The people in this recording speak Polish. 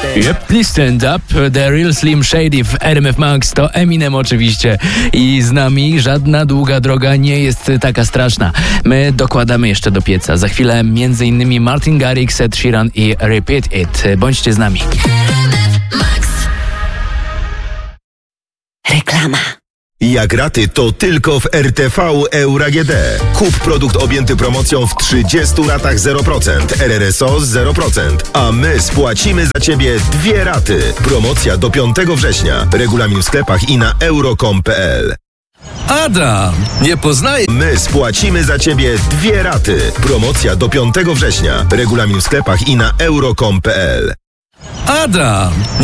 Yep, please stand up. The Real Slim Shady w RMF Max to Eminem oczywiście. I z nami żadna długa droga nie jest taka straszna. My dokładamy jeszcze do pieca. Za chwilę m.in. Martin Garrix, Ed Sheeran i Repeat It. Bądźcie z nami. Reklama. Jak raty, to tylko w RTV Euro AGD. Kup produkt objęty promocją w 30 ratach 0%, RRSO 0%, a my spłacimy za Ciebie 2 raty. Promocja do 5 września. Regulamin w sklepach i na euro.com.pl. Adam, nie poznaję. My spłacimy za Ciebie 2 raty. Promocja do 5 września. Regulamin w sklepach i na euro.com.pl. Adam,